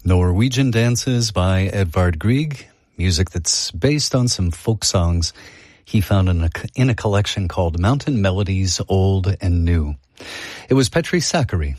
Norwegian Dances by Edvard Grieg, music that's based on some folk songs he found in a collection called Mountain Melodies Old and New. It was Petri Sakari